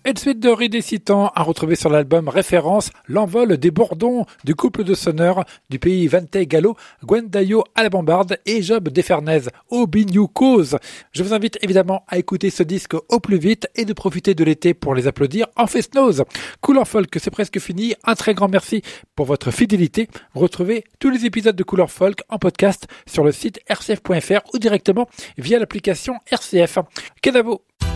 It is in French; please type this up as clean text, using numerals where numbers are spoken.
Une suite de rédécitants à retrouver sur l'album référence L'envol des bourdons du couple de sonneurs du pays Vante Gallo, Gwendayo à la bombarde et Job Defernez au Bignou Cause. Je vous invite évidemment à écouter ce disque au plus vite et de profiter de l'été pour les applaudir en fest-nose. Couleur Folk, c'est presque fini. Un très grand merci pour votre fidélité. Retrouvez tous les épisodes de Couleur Folk en podcast sur le site rcf.fr ou directement via l'application RCF. Kenavo.